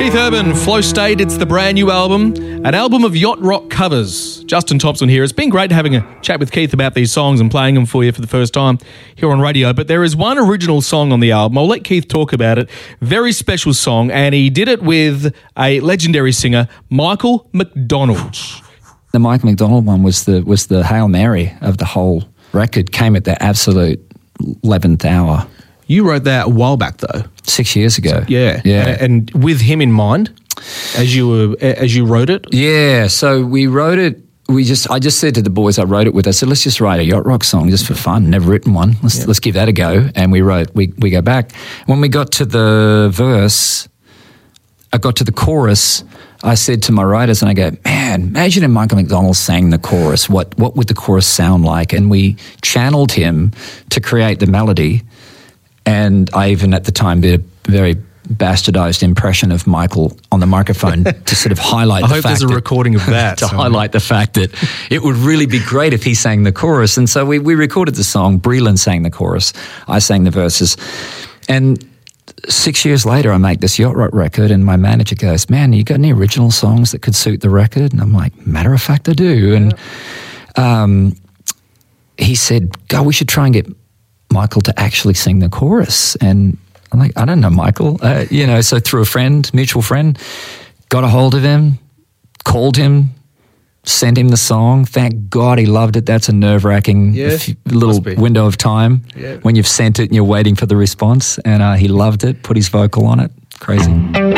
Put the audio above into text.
Keith Urban, Flow State, it's the brand new album, an album of yacht rock covers. Justin Thompson here. It's been great having a chat with Keith about these songs and playing them for you for the first time here on radio, but there is one original song on the album. I'll let Keith talk about it. Very special song, and he did it with a legendary singer, Michael McDonald. The Michael McDonald one was the Hail Mary of the whole record, came at the absolute 11th hour. You wrote that a while back, though. 6 years ago. Yeah. Yeah. And with him in mind, as you wrote it? Yeah, so we wrote it. I just said to the boys I wrote it with, I said, let's just write a yacht rock song just for fun. Never written one. Let's give that a go. And we go back. When we got to the verse, I got to the chorus, I said to my writers, and I go, man, imagine if Michael McDonald sang the chorus. What would the chorus sound like? And we channeled him to create the melody. And I even at the time did a very bastardized impression of Michael on the microphone to sort of highlight the fact there's a recording of that. Highlight the fact that it would really be great if he sang the chorus. And so we recorded the song. Breland sang the chorus. I sang the verses. And 6 years later, I make this yacht rock record, and my manager goes, man, you got any original songs that could suit the record? And I'm like, matter of fact, I do. And he said, God, we should try and get Michael to actually sing the chorus. And I'm like, I don't know Michael. So through a friend, mutual friend, got a hold of him, called him, sent him the song. Thank God he loved it. That's a nerve-wracking little window of time when you've sent it and you're waiting for the response. And he loved it, put his vocal on it. Crazy.